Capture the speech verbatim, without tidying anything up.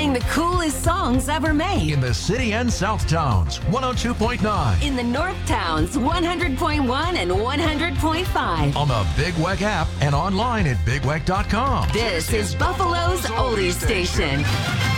playing the coolest songs ever made. In the city and South Towns, one oh two point nine. In the North Towns, one hundred point one and one hundred point five. On the Big Weck app and online at big weck dot com. This is Buffalo's Oldie Station.